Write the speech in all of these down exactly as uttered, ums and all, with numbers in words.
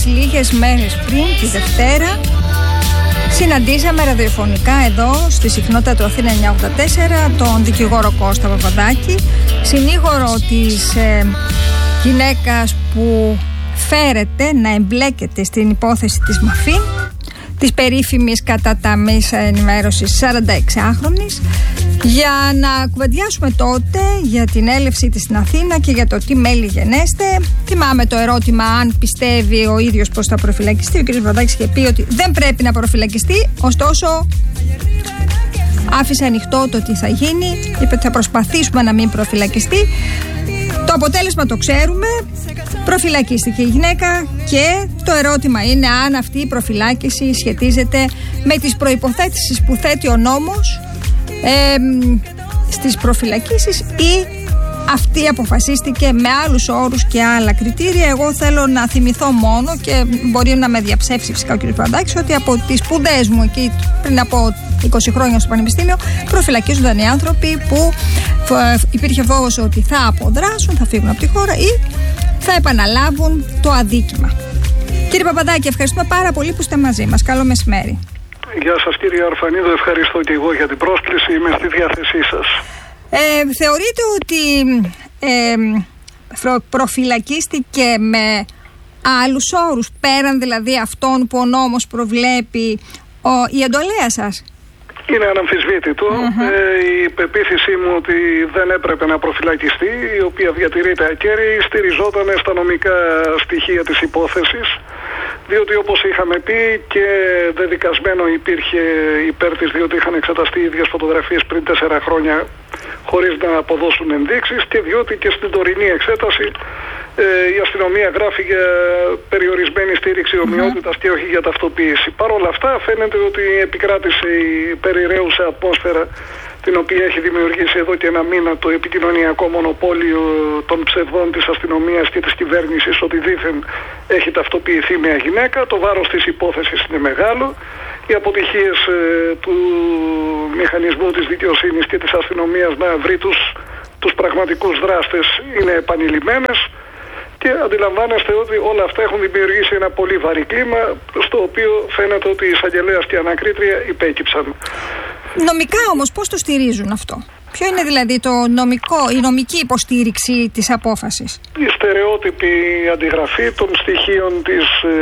μόλις λίγες μέρες πριν, τη Δευτέρα, συναντήσαμε ραδιοφωνικά εδώ στη συχνότητα του Αθήνα εννιακόσια ογδόντα τέσσερα τον δικηγόρο Κώστα Παπαδάκη, συνήγορο της ε, γυναίκας που φέρεται να εμπλέκεται στην υπόθεση της Μαφίν, της περίφημης κατά τα μέσα ενημέρωσης σαρανταεξάχρονης, για να κουβεντιάσουμε τότε για την έλευσή της στην Αθήνα και για το τι μέλη γενέστε. Θυμάμαι το ερώτημα αν πιστεύει ο ίδιος πως θα προφυλακιστεί. Ο κ. Παπαδάκης είχε πει ότι δεν πρέπει να προφυλακιστεί, ωστόσο άφησε ανοιχτό το τι θα γίνει, είπε ότι θα προσπαθήσουμε να μην προφυλακιστεί. Το αποτέλεσμα το ξέρουμε, προφυλακίστηκε η γυναίκα και το ερώτημα είναι αν αυτή η προφυλάκηση σχετίζεται με τις προϋποθέσεις που θέτει ο νόμος ε, στις προφυλακίσεις ή αυτή αποφασίστηκε με άλλους όρους και άλλα κριτήρια. Εγώ θέλω να θυμηθώ μόνο, και μπορεί να με διαψεύσει φυσικά ο κ. Παπαδάκης, ότι από τις σπουδές μου εκεί πριν από είκοσι χρόνια στο Πανεπιστήμιο προφυλακίζονταν οι άνθρωποι που υπήρχε φόβος ότι θα αποδράσουν, θα φύγουν από τη χώρα ή θα επαναλάβουν το αδίκημα. Κύριε Παπαδάκη, ευχαριστούμε πάρα πολύ που είστε μαζί μας. Καλό μεσημέρι. Γεια σας κύριε Αρφανίδο, ευχαριστώ και εγώ για την πρόσκληση, είμαι στη διάθεσή σας. Ε, θεωρείτε ότι ε, προφυλακίστηκε με άλλους όρους, πέραν δηλαδή αυτών που ο νόμος προβλέπει, ο, η εντολέα σας? Είναι αναμφισβήτητο. Mm-hmm. Ε, η πεποίθησή μου ότι δεν έπρεπε να προφυλακιστεί, η οποία διατηρείται ακέραιη, στηριζόταν στα νομικά στοιχεία της υπόθεσης, διότι όπως είχαμε πει και δεδικασμένο υπήρχε υπέρ της, διότι είχαν εξεταστεί οι ίδιες φωτογραφίες πριν τέσσερα χρόνια χωρίς να αποδώσουν ενδείξεις, και διότι και στην τωρινή εξέταση ε, η αστυνομία γράφει για περιορισμένη στήριξη ομοιότητας και όχι για ταυτοποίηση. Παρ' όλα αυτά φαίνεται ότι επικράτησε η περιραίουσα ατμόσφαιρα, την οποία έχει δημιουργήσει εδώ και ένα μήνα το επικοινωνιακό μονοπόλιο των ψευδών της αστυνομίας και της κυβέρνησης, ότι δήθεν έχει ταυτοποιηθεί μια γυναίκα. Το βάρος της υπόθεσης είναι μεγάλο. Οι αποτυχίες ε, του μηχανισμού της δικαιοσύνης και της αστυνομίας να βρει τους, τους πραγματικούς δράστες είναι επανειλημμένες, και αντιλαμβάνεστε ότι όλα αυτά έχουν δημιουργήσει ένα πολύ βαρύ κλίμα, στο οποίο φαίνεται ότι οι εισαγγελέας και η ανακρίτρια υπέκυψαν. Νομικά όμως πώς το στηρίζουν αυτό? Ποιο είναι δηλαδή το νομικό, η νομική υποστήριξη της απόφασης? Η στερεότυπη αντιγραφή των στοιχείων της, ε,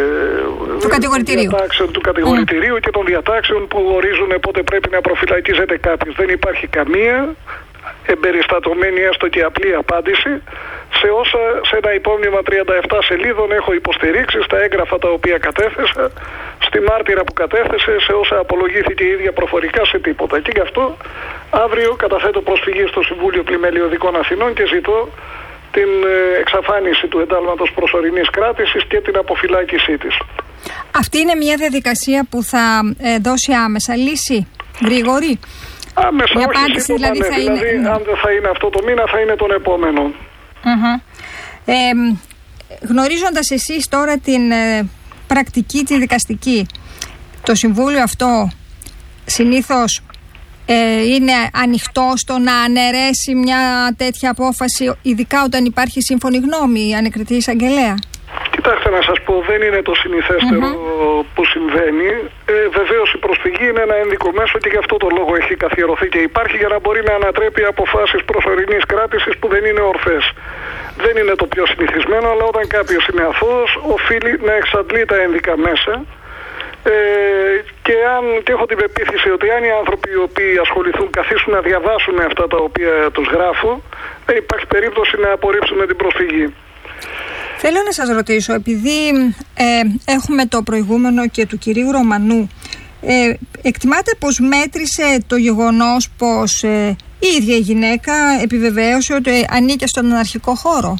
του κατηγορητηρίου, του κατηγορητηρίου mm. και των διατάξεων που ορίζουν πότε πρέπει να προφυλακίζεται κάποιος. Δεν υπάρχει καμία εμπεριστατωμένη έστω και απλή απάντηση σε όσα σε ένα υπόμνημα τριάντα επτά σελίδων έχω υποστηρίξει, στα έγγραφα τα οποία κατέθεσα, στη μάρτυρα που κατέθεσε, σε όσα απολογήθηκε η ίδια προφορικά, σε τίποτα. Και γι' αυτό αύριο καταθέτω προσφυγή στο Συμβούλιο Πλημελιωδικών Αθηνών και ζητώ την εξαφάνιση του εντάλματος προσωρινής κράτησης και την αποφυλάκησή της. Αυτή είναι μια διαδικασία που θα ε, δώσει άμεσα λύση, γρήγορη? Άμεσα, η όχι απάντηση σύντομα, δηλαδή, ναι. θα είναι... δηλαδή αν δεν θα είναι αυτό το μήνα, θα είναι τον επόμενο. Uh-huh. Ε, γνωρίζοντας εσείς τώρα την ε, πρακτική, τη δικαστική, το Συμβούλιο αυτό συνήθως ε, είναι ανοιχτό στο να αναιρέσει μια τέτοια απόφαση, ειδικά όταν υπάρχει σύμφωνη γνώμη, η ανεκριτή εισαγγελέα? Κοιτάξτε να σας πω, δεν είναι το συνηθέστερο mm-hmm. που συμβαίνει. Ε, βεβαίως η προσφυγή είναι ένα ένδικο μέσο και γι' αυτό το λόγο έχει καθιερωθεί και υπάρχει, για να μπορεί να ανατρέπει αποφάσεις προσωρινής κράτησης που δεν είναι ορθές. Δεν είναι το πιο συνηθισμένο, αλλά όταν κάποιος είναι αθώος οφείλει να εξαντλεί τα ένδικα μέσα. Ε, και, αν, και έχω την πεποίθηση ότι αν οι άνθρωποι οι οποίοι ασχοληθούν καθίσουν να διαβάσουν αυτά τα οποία τους γράφω, δεν υπάρχει περίπτωση να απορρίψουν την προσφυγή. Θέλω να σας ρωτήσω, επειδή ε, έχουμε το προηγούμενο και του κυρίου Ρωμανού, ε, εκτιμάτε πως μέτρησε το γεγονός πως ε, η ίδια η γυναίκα επιβεβαίωσε ότι ανήκε στον αναρχικό χώρο?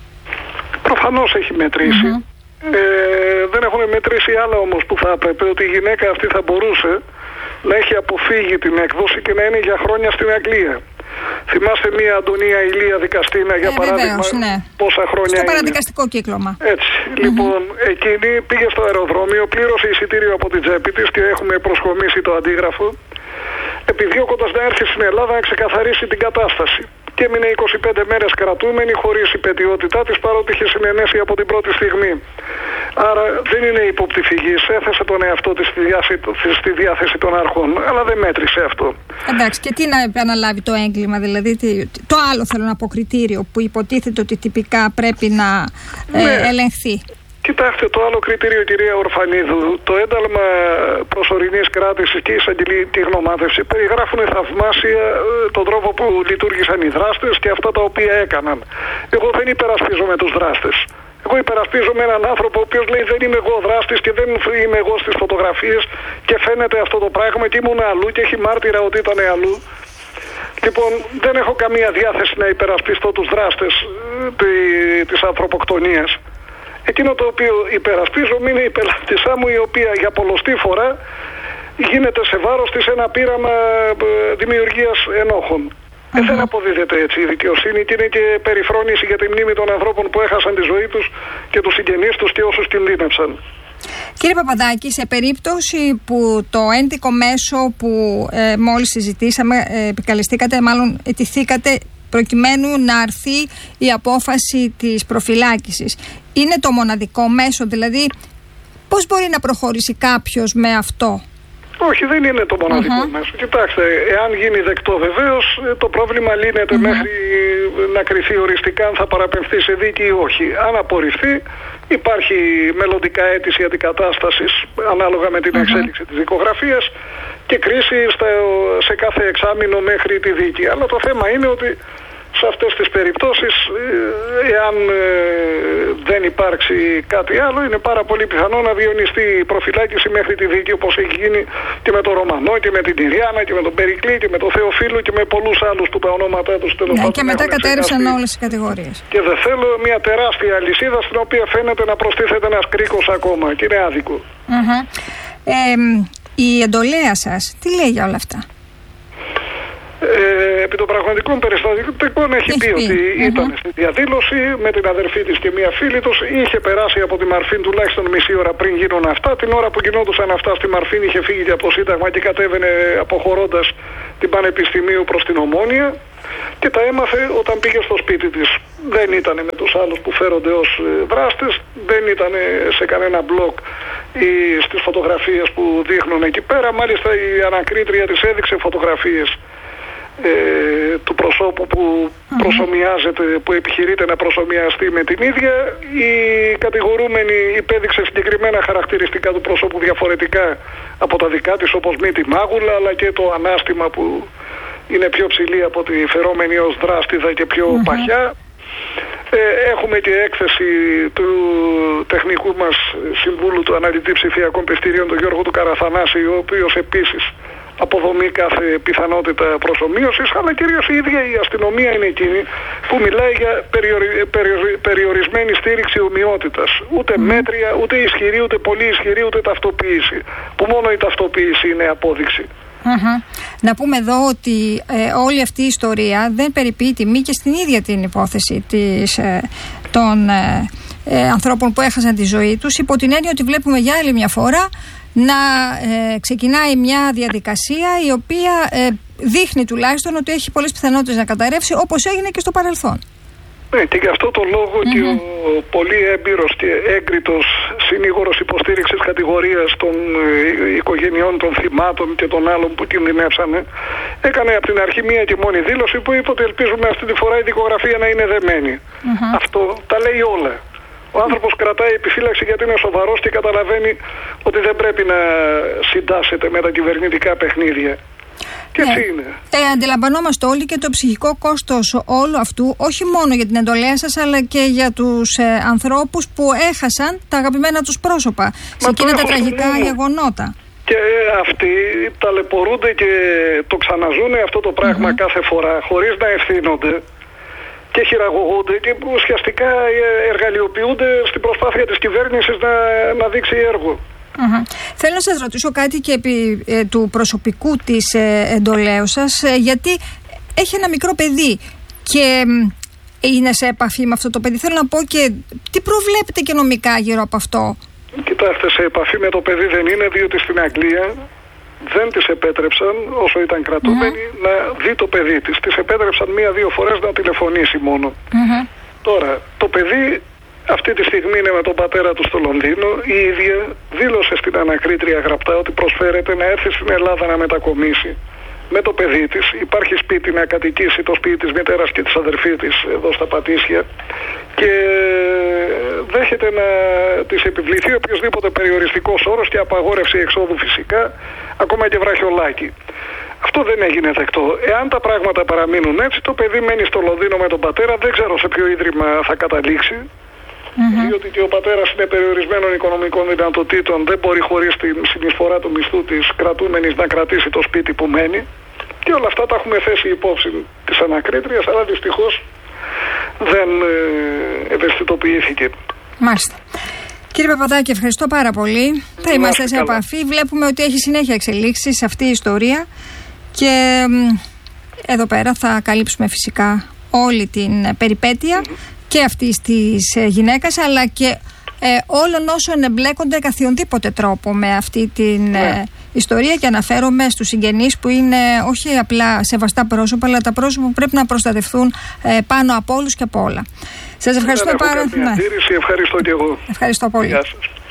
Προφανώς έχει μετρήσει. Mm-hmm. Ε, δεν έχουν μετρήσει άλλα όμως που θα έπρεπε, ότι η γυναίκα αυτή θα μπορούσε να έχει αποφύγει την έκδοση και να είναι για χρόνια στην Αγγλία. Θυμάστε μία Αντωνία Ηλία δικαστήνα, για ε, παράδειγμα, βεβαίως, ναι. πόσα χρόνια στο παραδικαστικό κύκλωμα. Έτσι. Mm-hmm. Λοιπόν, εκείνη πήγε στο αεροδρόμιο, πλήρωσε εισιτήριο από την τσέπη της και έχουμε προσχομίσει το αντίγραφο, επιδιώκοντας να έρθει στην Ελλάδα να ξεκαθαρίσει την κατάσταση. Και έμεινε είκοσι πέντε μέρες κρατούμενη χωρίς υπαιτιότητά της, παρότι είχε συνενέσει από την πρώτη στιγμή. Άρα δεν είναι υποπτυφυγής, έθεσε τον εαυτό της στη διάθεση, στη διάθεση των αρχών, αλλά δεν μέτρησε αυτό. Εντάξει, και τι να επαναλάβει το έγκλημα, δηλαδή το άλλο θέλω να πω κριτήριο που υποτίθεται ότι τυπικά πρέπει να ε, ναι. ελεγχθεί. Κοιτάξτε, το άλλο κριτήριο, κυρία Ορφανίδου, το ένταλμα προσωρινής κράτησης και η εισαγγελική γνωμάτευση περιγράφουν θαυμάσια τον τρόπο που λειτουργήσαν οι δράστες και αυτά τα οποία έκαναν. Εγώ δεν υπερασπίζομαι τους δράστες. Εγώ υπερασπίζομαι έναν άνθρωπο ο οποίος λέει δεν είμαι εγώ δράστης και δεν είμαι εγώ στις φωτογραφίες και φαίνεται αυτό το πράγμα και ήμουν αλλού και έχει μάρτυρα ότι ήταν αλλού. Λοιπόν, δεν έχω καμία διάθεση να υπερασπιστώ τους δράστες της ανθρωποκτονίας. Εκείνο το οποίο υπερασπίζομαι είναι η πελάτησά μου, η οποία για πολλοστή φορά γίνεται σε βάρος της ένα πείραμα δημιουργίας ενόχων. Uh-huh. Ε, δεν αποδίδεται έτσι η δικαιοσύνη και είναι και περιφρόνηση για τη μνήμη των ανθρώπων που έχασαν τη ζωή τους και τους συγγενείς τους και όσους κινδύνευσαν. Κύριε Παπαδάκη, σε περίπτωση που το ένδικο μέσο που ε, μόλις συζητήσαμε, ε, επικαλεστήκατε, μάλλον ετηθήκατε προκειμένου να αρθεί η απόφαση της προφυλάκησης, είναι το μοναδικό μέσο, δηλαδή πώς μπορεί να προχωρήσει κάποιος με αυτό? Όχι, δεν είναι το μοναδικό uh-huh. μέσο. Κοιτάξτε, εάν γίνει δεκτό βεβαίως, το πρόβλημα λύνεται uh-huh. μέχρι να κριθεί οριστικά αν θα παραπεμφθεί σε δίκη ή όχι. Αν απορριφθεί, υπάρχει μελλοντικά αίτηση αντικατάστασης ανάλογα με την uh-huh. εξέλιξη της δικογραφίας και κρίση στα, σε κάθε εξάμηνο μέχρι τη δίκη. Αλλά το θέμα είναι ότι σε αυτές τις περιπτώσεις, εάν ε, δεν υπάρξει κάτι άλλο, είναι πάρα πολύ πιθανό να διονυστεί η προφυλάκηση μέχρι τη δίκη, όπως έχει γίνει και με τον Ρωμανό και με την Τυριάνα και με τον Περικλή και με τον Θεοφίλου και με πολλούς άλλους που τα ονόματά τους τέλος πάντων. Ναι, και μετά κατέρευσαν όλες οι κατηγορίες. Και δεν θέλω μια τεράστια αλυσίδα στην οποία φαίνεται να προστίθεται ένας κρίκος ακόμα και είναι άδικο. Mm-hmm. Ε, η εντολέα σας τι λέει για όλα αυτά? Ε, επί των πραγματικών περιστατικών έχει πει ότι uh-huh. ήταν στη διαδήλωση με την αδερφή της και μία φίλη τους. Είχε περάσει από τη Μαρφίν τουλάχιστον μισή ώρα πριν γίνουν αυτά. Την ώρα που γινόντουσαν αυτά στη Μαρφίν είχε φύγει και από το Σύνταγμα και κατέβαινε αποχωρώντας την Πανεπιστημίου προς την Ομόνια και τα έμαθε όταν πήγε στο σπίτι της. Δεν ήταν με τους άλλους που φέρονται ως δράστες, δεν ήταν σε κανένα μπλοκ ή στις φωτογραφίες που δείχνουν εκεί πέρα. Μάλιστα η ανακρίτρια της έδειξε φωτογραφίες Ε, του προσώπου που mm-hmm. προσομοιάζεται, που επιχειρείται να προσομοιαστεί με την ίδια. Η κατηγορούμενη υπέδειξε συγκεκριμένα χαρακτηριστικά του προσώπου διαφορετικά από τα δικά της, όπως μύτη μάγουλα, αλλά και το ανάστημα που είναι πιο ψηλή από τη φερόμενη ως δράστιδα και πιο mm-hmm. παχιά. Ε, έχουμε και έκθεση του τεχνικού μας συμβούλου του αναλυτή ψηφιακών πιστηρίων, τον Γιώργο του Καραθανάση, ο οποίος επίσης αποδομεί κάθε πιθανότητα προσομοίωσης, αλλά κυρίως η ίδια η αστυνομία είναι εκείνη που μιλάει για περιορι... Περιορι... περιορισμένη στήριξη ομοιότητας. Ούτε mm. μέτρια, ούτε ισχυρή, ούτε πολύ ισχυρή, ούτε ταυτοποίηση. Που μόνο η ταυτοποίηση είναι απόδειξη. Mm-hmm. Να πούμε εδώ ότι ε, όλη αυτή η ιστορία δεν περιποιεί τιμή και στην ίδια την υπόθεση της, ε, των ε, ε, ανθρώπων που έχασαν τη ζωή τους, υπό την έννοια ότι βλέπουμε για άλλη μια φορά να ε, ξεκινάει μια διαδικασία η οποία ε, δείχνει τουλάχιστον ότι έχει πολλές πιθανότητες να καταρρεύσει, όπως έγινε και στο παρελθόν. Ναι, και γι' αυτό το λόγο mm-hmm. και ο πολύ έμπειρος και έγκριτος συνήγορος υποστήριξης κατηγορίας των ε, οικογενειών των θυμάτων και των άλλων που κινδυνεύσανε έκανε από την αρχή μία και μόνη δήλωση που είπε ότι ελπίζουμε αυτή τη φορά η δικογραφία να είναι δεμένη. Mm-hmm. Αυτό τα λέει όλα. Ο άνθρωπος κρατάει επιφύλαξη γιατί είναι σοβαρός και καταλαβαίνει ότι δεν πρέπει να συντάσσεται με τα κυβερνητικά παιχνίδια. Και ναι. έτσι είναι. Ε, αντιλαμβανόμαστε όλοι και το ψυχικό κόστος όλου αυτού, όχι μόνο για την εντολέα σας, αλλά και για τους ε, ανθρώπους που έχασαν τα αγαπημένα τους πρόσωπα Μα σε εκείνα τα τραγικά γεγονότα. Και αυτοί ταλαιπωρούνται και το ξαναζούν αυτό το πράγμα mm-hmm. κάθε φορά, χωρίς να ευθύνονται. Και χειραγωγούνται και ουσιαστικά εργαλειοποιούνται στην προσπάθεια της κυβέρνησης να, να δείξει έργο. Mm-hmm. Θέλω να σας ρωτήσω κάτι και επί ε, του προσωπικού της ε, εντολέως σας, ε, γιατί έχει ένα μικρό παιδί και ε, είναι σε επαφή με αυτό το παιδί. Θέλω να πω και τι προβλέπετε και νομικά γύρω από αυτό? Κοιτάξτε, σε επαφή με το παιδί δεν είναι, διότι στην Αγγλία δεν της επέτρεψαν, όσο ήταν κρατούμενη, mm-hmm. να δει το παιδί της. Της επέτρεψαν μία-δύο φορές να τηλεφωνήσει μόνο. Mm-hmm. Τώρα, το παιδί Αυτή τη στιγμή είναι με τον πατέρα του στο Λονδίνο. Η ίδια δήλωσε στην ανακρίτρια γραπτά ότι προσφέρεται να έρθει στην Ελλάδα να μετακομίσει με το παιδί της. Υπάρχει σπίτι να κατοικήσει, το σπίτι της μητέρας και της αδερφή της εδώ στα Πατήσια, και δέχεται να της επιβληθεί οποιοσδήποτε περιοριστικός όρος και απαγόρευση εξόδου φυσικά, ακόμα και βραχιολάκι. Αυτό δεν έγινε δεκτό. Εάν τα πράγματα παραμείνουν έτσι, το παιδί μένει στο Λονδίνο με τον πατέρα, δεν ξέρω σε ποιο ίδρυμα θα καταλήξει. Mm-hmm. Διότι και ο πατέρας είναι περιορισμένων οικονομικών δυνατοτήτων, δεν μπορεί χωρίς την συνεισφορά του μισθού της κρατούμενης να κρατήσει το σπίτι που μένει. Και όλα αυτά τα έχουμε θέσει υπόψη της ανακρίτριας, αλλά δυστυχώς δεν ε, ευαισθητοποιήθηκε. Μάλιστα. Κύριε Παπαδάκη, ευχαριστώ πάρα πολύ. Θα είμαστε σε επαφή. Βλέπουμε ότι έχει συνέχεια εξελίξεις σε αυτή η ιστορία και ε, εδώ πέρα θα καλύψουμε φυσικά όλη την περιπέτεια mm-hmm. και αυτής της γυναίκας, αλλά και ε, όλων όσων εμπλέκονται καθιονδήποτε τρόπο με αυτή την ε, yeah. ιστορία, και αναφέρομαι στους συγγενείς που είναι όχι απλά σεβαστά πρόσωπα, αλλά τα πρόσωπα που πρέπει να προστατευτούν ε, πάνω από όλους και από όλα. Σας ευχαριστώ πάρα πολύ. Ναι. Ευχαριστώ και εγώ. Ευχαριστώ πολύ. Γεια σας.